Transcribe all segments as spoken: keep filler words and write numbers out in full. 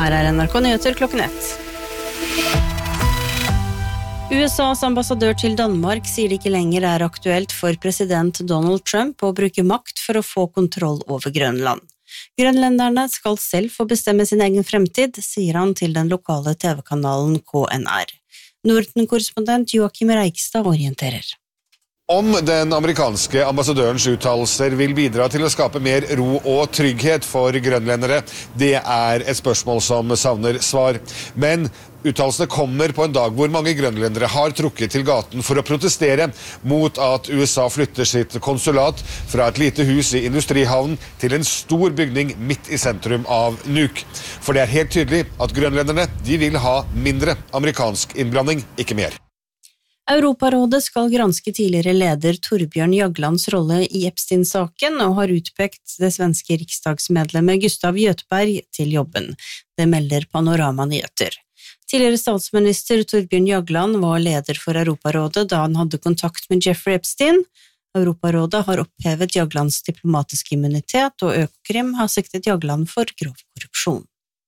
Her er N R K Nyheter klokken ett. U S A's ambassadør til Danmark sier det ikke lenger er aktuelt for president Donald Trump å bruke makt for å få kontroll over Grønland. Grønlenderne skal selv få bestemme sin egen fremtid, sier han til den lokale T V-kanalen K N R. Norden-korrespondent Joachim Reikstad orienterer. Om den amerikanske ambassadørens uttalelser vil bidra til å skape mer ro og trygghet for grønlendere, det er et spørsmål som savner svar. Men uttalelsene kommer på en dag hvor mange grønlendere har trukket til gaten for å protestere mot at U S A flytter sitt konsulat fra et lite hus i industrihavnen til en stor bygning midt i sentrum av Nuuk. For det er helt tydelig at grønlenderne de vil ha mindre amerikansk innblanding, ikke mer. Europarådet skal granske tidligere leder Torbjørn Jaglands rolle i Epstein-saken og har utpekt det svenske riksdagsmedlemmet Gustav Göteberg til jobben. Det melder Panorama Nyheter. Tidligere statsminister Torbjørn Jagland var leder for Europarådet da han hadde kontakt med Jeffrey Epstein. Europarådet har opphevet Jaglands diplomatiske immunitet, og Økokrim har siktet Jagland for grov korrupsjon.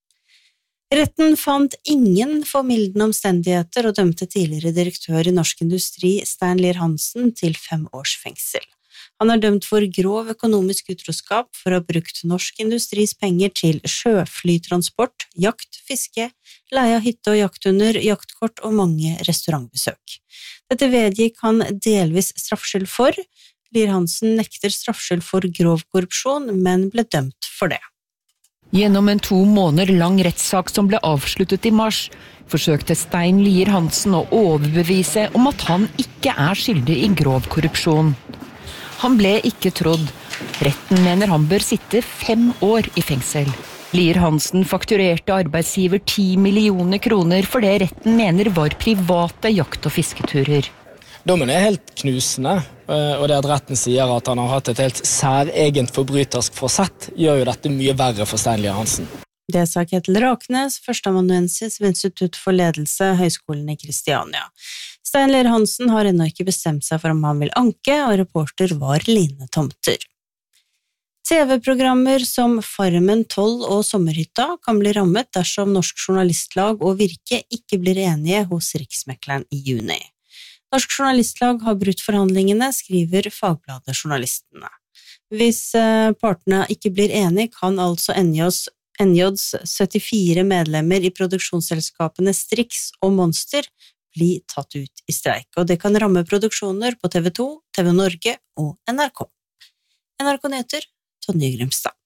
Retten fant ingen formildende omstendigheter og dømte tidligere direktør i Norsk Industri, Stein Lier-Hansen, til fem års fengsel. Han er dømt for grov økonomisk utroskap for å ha brukt Norsk Industris penger til sjøflytransport, jakt, fiske, leie av hytte og jakthunder, jaktkort og mange restaurantbesøk. Dette vedgikk han delvis straffskyld for. Lier-Hansen nekter straffskyld for grov korrupsjon, men ble dømt for det. Gjennom en to måneder lang rettssak som ble avsluttet i mars, forsøkte Stein Lier-Hansen å overbevise om at han ikke er skyldig i grov korrupsjon. Han ble ikke trodd. Retten mener han bør sitte fem år i fengsel. Lier-Hansen fakturerte arbeidsgiver ti millioner kroner for det retten mener var private jakt- og fisketurer. Dommen er helt knusende, og det at retten sier at han har hatt et helt særegent forbrytersk forsett, gjør jo dette mye verre for Stein Lier-Hansen. Det sa Ketil Raknes, førsteamanuensis ved Institutt for ledelse, Høgskolen i Kristiania. Stein Lier-Hansen har ennå ikke bestemt seg for om han vil anke, og reporter var Line Tomter. T V-programmer som Farmen, tolv og Sommerhytta kan bli rammet dersom Norsk Journalistlag og Virke ikke blir enige hos Riksmekleren i juni. Norsk Journalistlag har brutt forhandlingene, skriver Fagbladet Journalistene. Hvis partene ikke blir enige, kan altså N J's syttifire medlemmer i produksjonsselskapene Strix og Monster bli tatt ut i streik, og det kan ramme produksjoner på T V to, T V Norge og N R K. N R K Nyheter, Tonje Grimstad.